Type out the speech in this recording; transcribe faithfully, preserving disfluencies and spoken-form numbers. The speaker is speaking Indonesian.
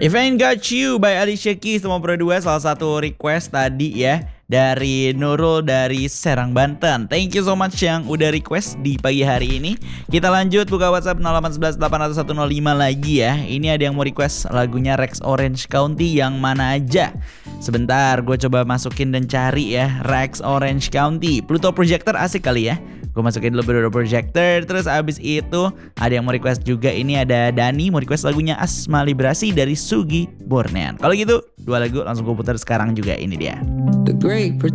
If I Ain't Got You by Alicia Keys nomor dua, salah satu request tadi ya dari Nurul dari Serang, Banten. Thank you so much yang udah request di pagi hari ini. Kita lanjut buka WhatsApp nol delapan satu satu delapan nol satu nol lima lagi ya. Ini ada yang mau request lagunya Rex Orange County yang mana aja. Sebentar, gue coba masukin dan cari ya. Rex Orange County, Pluto Projector asik kali ya. Gue masukin dulu Pluto Projector. Terus abis itu ada yang mau request juga. Ini ada Dani mau request lagunya Asma Librasi dari Sugi Bornean. Kalau gitu dua lagu langsung gue putar sekarang juga. Ini dia. The Great